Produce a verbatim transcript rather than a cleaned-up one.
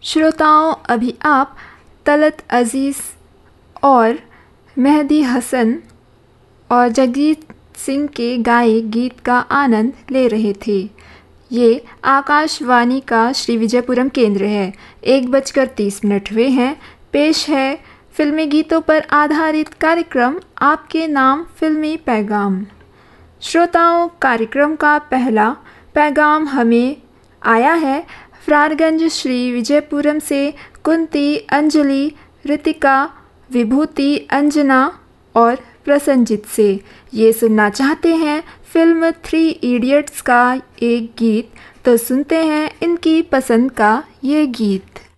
श्रोताओं, अभी आप तलत अज़ीज़ और मेहदी हसन और जगजीत सिंह के गाए गीत का आनंद ले रहे थे। ये आकाशवाणी का श्री विजयपुरम केंद्र है। एक बजकर तीस मिनट हुए हैं। पेश है फिल्मी गीतों पर आधारित कार्यक्रम आपके नाम फिल्मी पैगाम। श्रोताओं, कार्यक्रम का पहला पैगाम हमें आया है फ्रारगंज श्री विजयपुरम से कुंती, अंजलि, रितिका, विभूति, अंजना और प्रसन्नजीत से। ये सुनना चाहते हैं फिल्म थ्री इडियट्स का एक गीत, तो सुनते हैं इनकी पसंद का ये गीत।